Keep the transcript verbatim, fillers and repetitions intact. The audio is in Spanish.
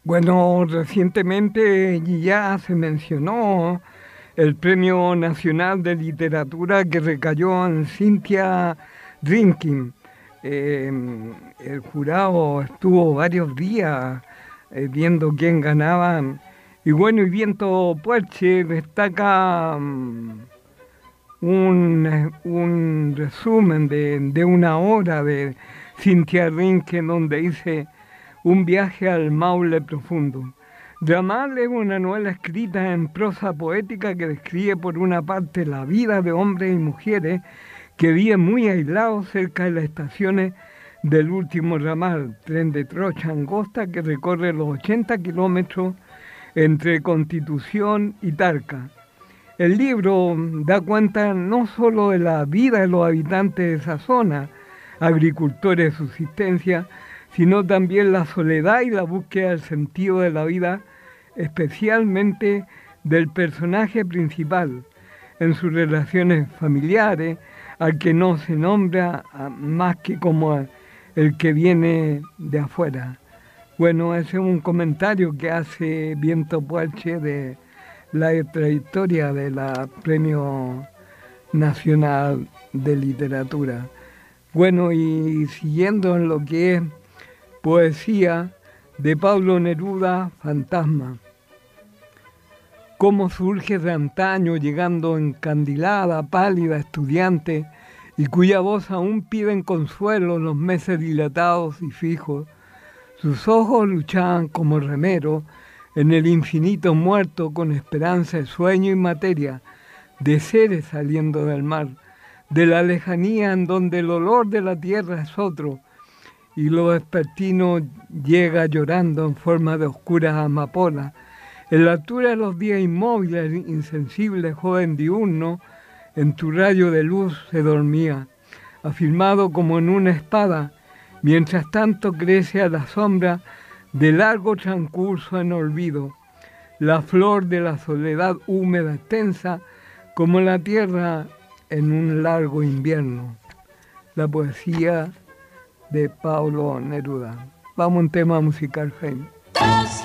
Bueno, recientemente ya se mencionó el Premio Nacional de Literatura que recayó en Cynthia Drinking. Eh, el jurado estuvo varios días eh, viendo quién ganaba. Y bueno, y Viento Puelche destaca mm, un, eh, un resumen de, de una hora de Cynthia Drinking donde dice un viaje al Maule profundo. Dramal es una novela escrita en prosa poética que describe por una parte la vida de hombres y mujeres que viven muy aislados cerca de las estaciones del último ramal, tren de trocha angosta que recorre los ochenta kilómetros entre Constitución y Talca. El libro da cuenta no solo de la vida de los habitantes de esa zona, agricultores de subsistencia, sino también la soledad y la búsqueda del sentido de la vida, especialmente del personaje principal, en sus relaciones familiares, al que no se nombra más que como el que viene de afuera. Bueno, ese es un comentario que hace Viento Puelche de la trayectoria de la Premio Nacional de Literatura. Bueno, y siguiendo en lo que es poesía de Pablo Neruda, Fantasma. Cómo surge de antaño, llegando encandilada, pálida, estudiante, y cuya voz aún piden consuelo los meses dilatados y fijos. Sus ojos luchaban como remeros en el infinito muerto con esperanza de sueño y materia, de seres saliendo del mar, de la lejanía en donde el olor de la tierra es otro, y lo vespertino llega llorando en forma de oscuras amapolas. En la altura de los días inmóviles, insensible, joven diurno, en tu rayo de luz se dormía, afirmado como en una espada, mientras tanto crece a la sombra de largo transcurso en olvido, la flor de la soledad húmeda extensa, como la tierra en un largo invierno. La poesía de Pablo Neruda. Vamos a un tema musical, Jaime.